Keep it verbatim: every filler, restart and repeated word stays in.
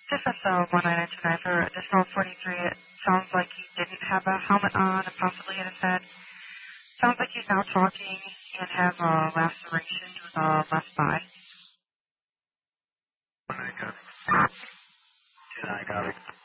This is uh, one nine two nine for additional forty-three. It sounds like he didn't have a helmet on and possibly hit his head. Sounds like he's now talking and has a laceration to the left thigh. one nine copy. two nine copy.